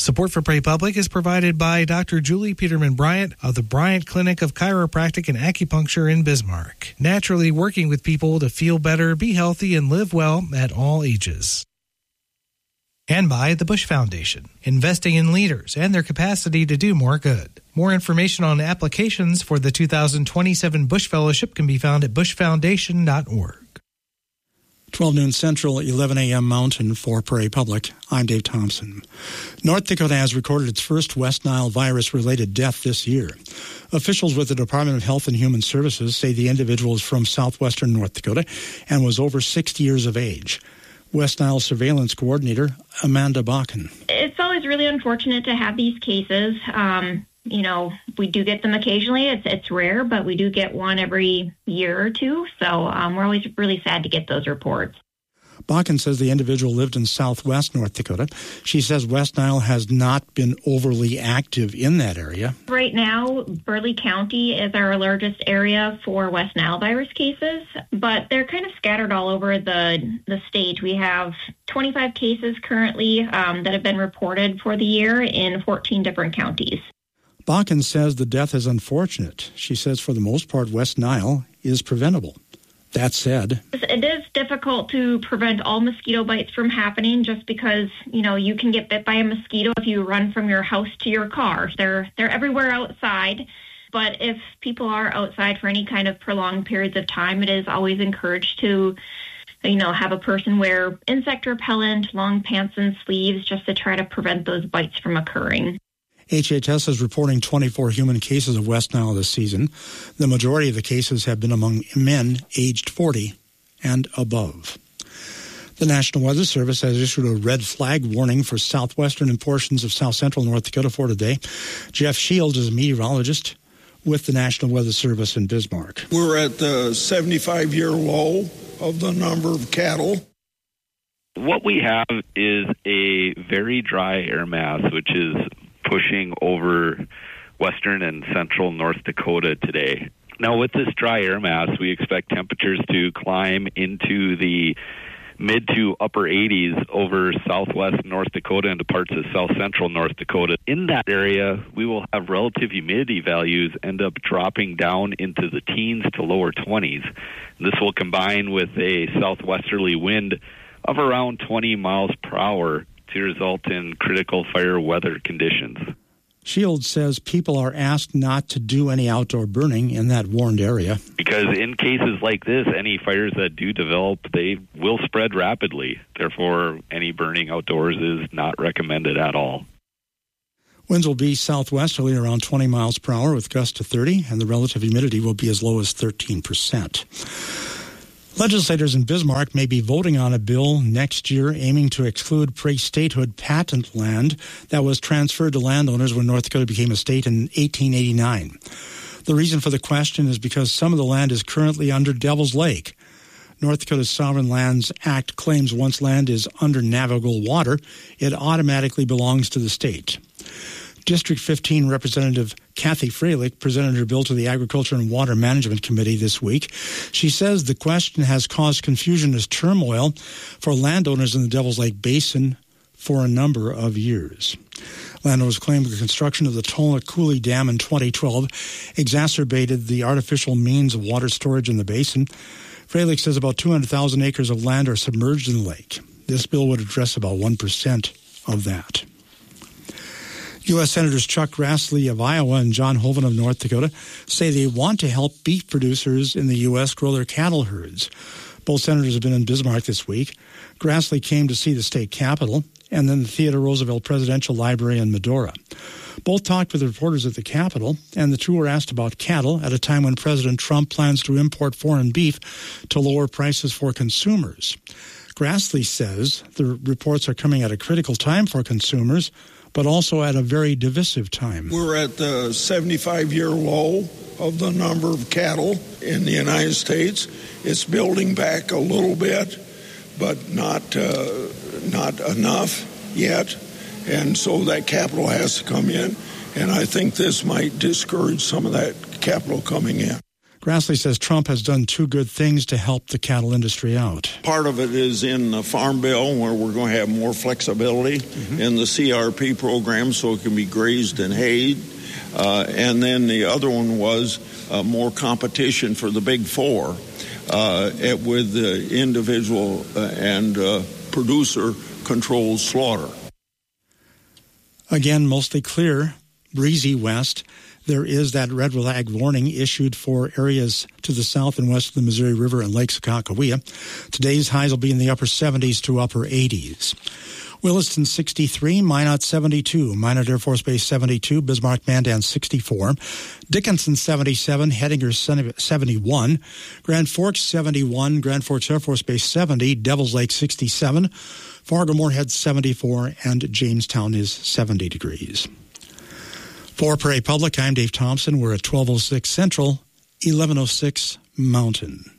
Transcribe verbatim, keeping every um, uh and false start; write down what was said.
Support for Prairie Public is provided by Doctor Julie Peterman Bryant of the Bryant Clinic of Chiropractic and Acupuncture in Bismarck. Naturally working with people to feel better, be healthy, and live well at all ages. And by the Bush Foundation, investing in leaders and their capacity to do more good. More information on applications for the two thousand twenty-seven Bush Fellowship can be found at bush foundation dot org. twelve noon Central, eleven a.m. Mountain for Prairie Public. I'm Dave Thompson. North Dakota has recorded its first West Nile virus-related death this year. Officials with the Department of Health and Human Services say the individual is from southwestern North Dakota and was over sixty years of age. West Nile Surveillance Coordinator Amanda Bakken. It's always really unfortunate to have these cases. Um, you know, we do get them occasionally. It's it's rare, but we do get one every year or two. So um, we're always really sad to get those reports. Bakken says the individual lived in southwest North Dakota. She says West Nile has not been overly active in that area. Right now, Burleigh County is our largest area for West Nile virus cases, but they're kind of scattered all over the, the state. We have twenty-five cases currently um, that have been reported for the year in fourteen different counties. Bakken says the death is unfortunate. She says for the most part, West Nile is preventable. That said, it is difficult to prevent all mosquito bites from happening just because, you know, you can get bit by a mosquito if you run from your house to your car. They're they're everywhere outside. But if people are outside for any kind of prolonged periods of time, it is always encouraged to, you know, have a person wear insect repellent, long pants and sleeves just to try to prevent those bites from occurring. H H S is reporting twenty-four human cases of West Nile this season. The majority of the cases have been among men aged forty and above. The National Weather Service has issued a red flag warning for southwestern and portions of south central North Dakota for today. Jeff Shields is a meteorologist with the National Weather Service in Bismarck. We're at the seventy-five-year low of the number of cattle. What we have is a very dry air mass, which is pushing over western and central North Dakota today. Now, with this dry air mass, we expect temperatures to climb into the mid to upper eighties over southwest North Dakota and parts of south central North Dakota. In that area, we will have relative humidity values end up dropping down into the teens to lower twenties. This will combine with a southwesterly wind of around twenty miles per hour to result in critical fire weather conditions. Shields says people are asked not to do any outdoor burning in that warned area. Because in cases like this, any fires that do develop, they will spread rapidly. Therefore, any burning outdoors is not recommended at all. Winds will be southwesterly around twenty miles per hour with gusts to thirty, and the relative humidity will be as low as thirteen percent. Legislators in Bismarck may be voting on a bill next year aiming to exclude pre-statehood patent land that was transferred to landowners when North Dakota became a state in eighteen eighty-nine. The reason for the question is because some of the land is currently under Devil's Lake. North Dakota's Sovereign Lands Act claims once land is under navigable water, it automatically belongs to the state. District fifteen Representative Kathy Freilich presented her bill to the Agriculture and Water Management Committee this week. She says the question has caused confusion as turmoil for landowners in the Devil's Lake Basin for a number of years. Landowners claim the construction of the Tolna Coulee Dam in twenty twelve exacerbated the artificial means of water storage in the basin. Freilich says about two hundred thousand acres of land are submerged in the lake. This bill would address about one percent of that. U S. Senators Chuck Grassley of Iowa and John Hoeven of North Dakota say they want to help beef producers in the U S grow their cattle herds. Both senators have been in Bismarck this week. Grassley came to see the state capitol and then the Theodore Roosevelt Presidential Library in Medora. Both talked with reporters at the Capitol, and the two were asked about cattle at a time when President Trump plans to import foreign beef to lower prices for consumers. Grassley says the reports are coming at a critical time for consumers, but also at a very divisive time. We're at the seventy-five-year low of the number of cattle in the United States. It's building back a little bit, but not uh, not enough yet. And so that capital has to come in. And I think this might discourage some of that capital coming in. Grassley says Trump has done two good things to help the cattle industry out. Part of it is in the Farm Bill, where we're going to have more flexibility mm-hmm. in the C R P program so it can be grazed and hayed. Uh, and then the other one was uh, more competition for the big four uh, at, with the individual uh, and uh, producer-controlled slaughter. Again, mostly clear, breezy west. There is that red flag warning issued for areas to the south and west of the Missouri River and Lake Sakakawea. Today's highs will be in the upper seventies to upper eighties. Williston sixty-three, Minot seventy-two, Minot Air Force Base seventy-two, Bismarck Mandan sixty-four, Dickinson seventy-seven, Hettinger seventy-one, Grand Forks seventy-one, Grand Forks Air Force Base seventy, Devils Lake sixty-seven, Fargo Moorhead seventy-four, and Jamestown is seventy degrees. For Prairie Public, I'm Dave Thompson. We're at twelve oh six Central, eleven oh six Mountain.